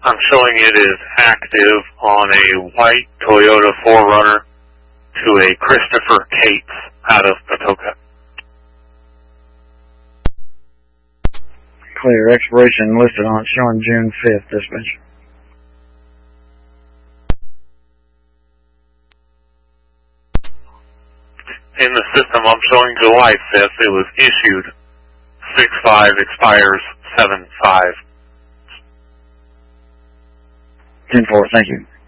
I'm showing it is active on a white Toyota 4Runner to a Christopher Cates out of Patoka. Clear. Expiration listed on it showing June 5th, dispatch. In the system, I'm showing July 5th. It was issued 6/5, expires 7/5. 10-4, thank you.